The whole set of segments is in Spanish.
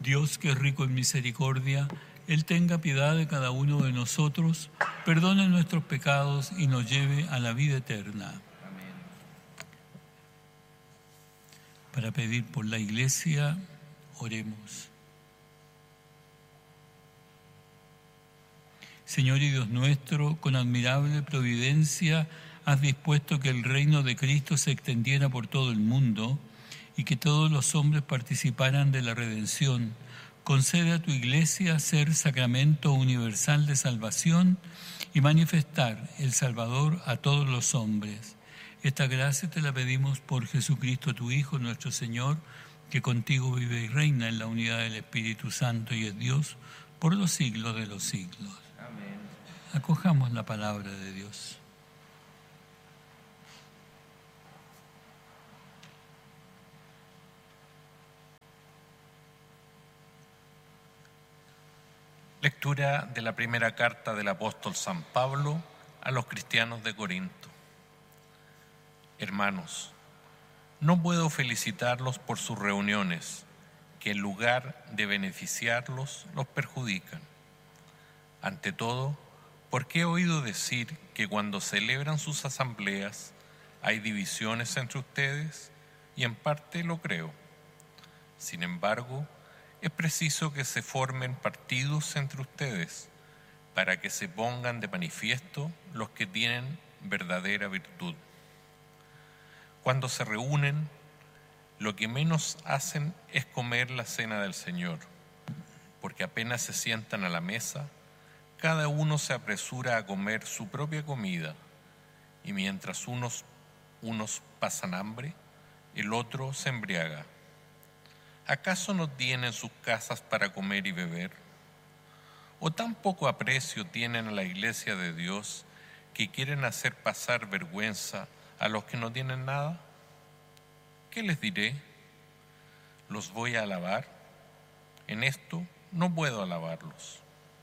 Dios, que es rico en misericordia, Él tenga piedad de cada uno de nosotros, perdone nuestros pecados y nos lleve a la vida eterna. Amén. Para pedir por la Iglesia, oremos. Señor y Dios nuestro, con admirable providencia has dispuesto que el reino de Cristo se extendiera por todo el mundo y que todos los hombres participaran de la redención. Concede a tu Iglesia ser sacramento universal de salvación y manifestar el Salvador a todos los hombres. Esta gracia te la pedimos por Jesucristo, tu Hijo, nuestro Señor, que contigo vive y reina en la unidad del Espíritu Santo y es Dios por los siglos de los siglos. Amén. Acojamos la palabra de Dios. Lectura de la primera carta del apóstol San Pablo a los cristianos de Corinto. Hermanos, no puedo felicitarlos por sus reuniones, que en lugar de beneficiarlos, los perjudican. Ante todo, porque he oído decir que cuando celebran sus asambleas hay divisiones entre ustedes, y en parte lo creo. Sin embargo, es preciso que se formen partidos entre ustedes para que se pongan de manifiesto los que tienen verdadera virtud. Cuando se reúnen, lo que menos hacen es comer la cena del Señor, porque apenas se sientan a la mesa, cada uno se apresura a comer su propia comida, y mientras unos pasan hambre, el otro se embriaga. ¿Acaso no tienen sus casas para comer y beber? ¿O tan poco aprecio tienen a la Iglesia de Dios que quieren hacer pasar vergüenza a los que no tienen nada? ¿Qué les diré? ¿Los voy a alabar? En esto no puedo alabarlos.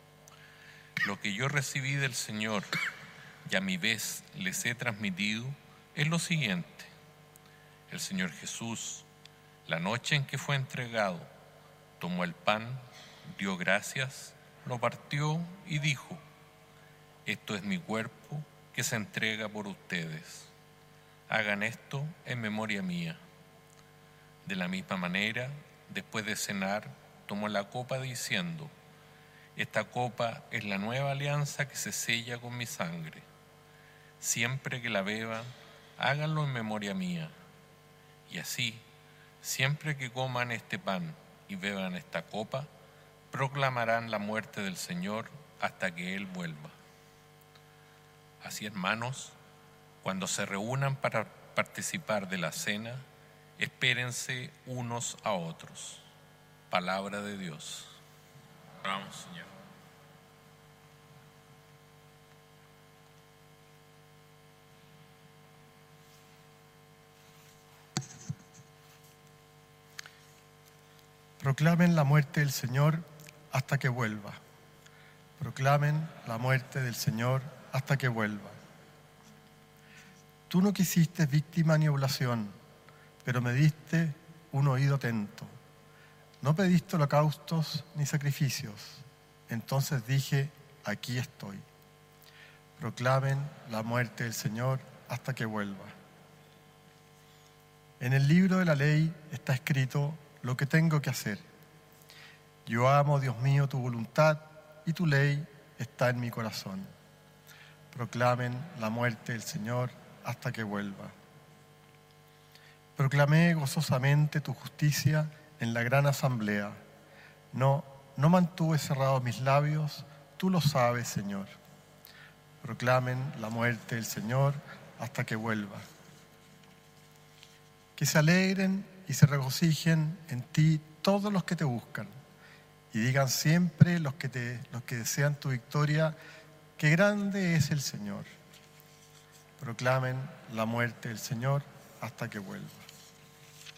Lo que yo recibí del Señor y a mi vez les he transmitido es lo siguiente. El Señor Jesús, la noche en que fue entregado, tomó el pan, dio gracias, lo partió y dijo: esto es mi cuerpo que se entrega por ustedes. Hagan esto en memoria mía. De la misma manera, después de cenar, tomó la copa diciendo: esta copa es la nueva alianza que se sella con mi sangre. Siempre que la beban, háganlo en memoria mía. Y así, siempre que coman este pan y beban esta copa, proclamarán la muerte del Señor hasta que Él vuelva. Así, hermanos, cuando se reúnan para participar de la cena, espérense unos a otros. Palabra de Dios. Oramos, Señor. Proclamen la muerte del Señor hasta que vuelva. Proclamen la muerte del Señor hasta que vuelva. Tú no quisiste víctima ni oblación, pero me diste un oído atento. No pediste holocaustos ni sacrificios. Entonces dije: aquí estoy. Proclamen la muerte del Señor hasta que vuelva. En el libro de la ley está escrito lo que tengo que hacer. Yo amo, Dios mío, tu voluntad y tu ley está en mi corazón. Proclamen la muerte del Señor hasta que vuelva. Proclamé gozosamente tu justicia en la gran asamblea. No mantuve cerrados mis labios, tú lo sabes, Señor. Proclamen la muerte del Señor hasta que vuelva. Que se alegren y se regocijen en ti todos los que te buscan, y digan siempre los que desean tu victoria, qué grande es el Señor. Proclamen la muerte del Señor hasta que vuelva.